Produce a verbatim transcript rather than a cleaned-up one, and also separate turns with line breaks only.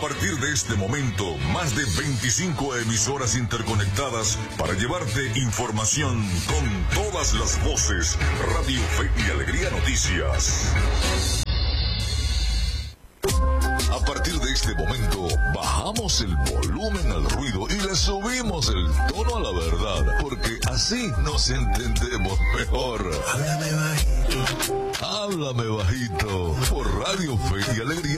partir de este momento, más de veinticinco emisoras interconectadas para llevarte información con todas las voces. Radio Fe y Alegría Noticias. A partir de este momento, bajamos el volumen al ruido y le subimos el tono a la verdad, porque así nos entendemos mejor.
Háblame bajito.
Háblame bajito por Radio Fe y Alegría